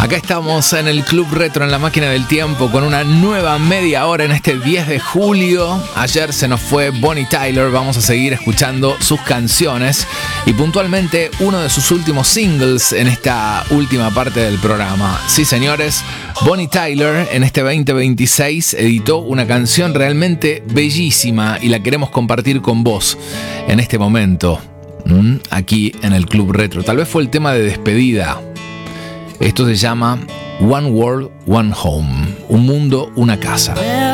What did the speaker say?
Acá estamos en el Club Retro en la máquina del tiempo con una nueva media hora en este 10 de julio. Ayer se nos fue Bonnie Tyler, vamos a seguir escuchando sus canciones y puntualmente uno de sus últimos singles en esta última parte del programa. Sí, señores, Bonnie Tyler en este 2026 editó una canción realmente bellísima y la queremos compartir con vos en este momento, aquí en el Club Retro. Tal vez fue el tema de despedida. Esto se llama One World, One Home. Un mundo, una casa.